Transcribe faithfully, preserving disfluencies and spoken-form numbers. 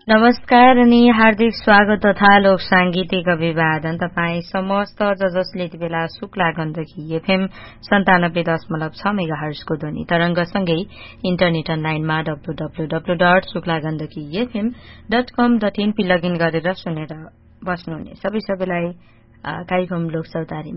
नमस्कार अनि हार्दिक स्वागत तथा लोक सांगीतिक अभिवादन तपाई समस्त ज जसले यति बेला शुक्ला गण्डकी एफएम सन्तानब्बे दशमलव छ मेगा हर्जको ध्वनि तरंगसँगै इन्टरनेट अनलाइनमा W W W dot Shukla Gandaki FM dot com dot in P login गरेर सुनेर बस्नुहुने सबै सबैलाई कार्यक्रम लोक चौतारी